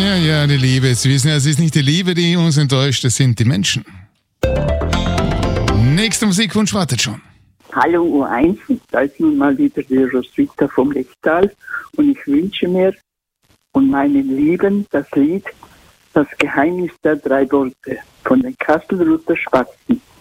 Ja, die Liebe. Sie wissen ja, es ist nicht die Liebe, die uns enttäuscht, es sind die Menschen. Nächster Musikwunsch wartet schon. Hallo U1, da ist nun mal wieder die Roswitha vom Lechtal und ich wünsche mir und meinen Lieben das Lied Das Geheimnis der 3 Worte von den Kastelruther Spatzen.